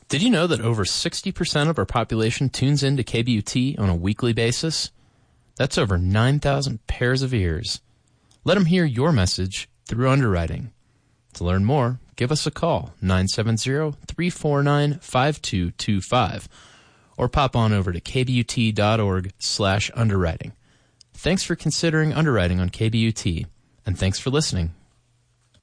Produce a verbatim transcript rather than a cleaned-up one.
Did you know that over sixty percent of our population tunes into K B U T on a weekly basis? That's over nine thousand pairs of ears. Let them hear your message through underwriting. To learn more, give us a call, nine seven zero, three four nine, five two two five, or pop on over to kbut.org slash underwriting. Thanks for considering underwriting on K B U T, and thanks for listening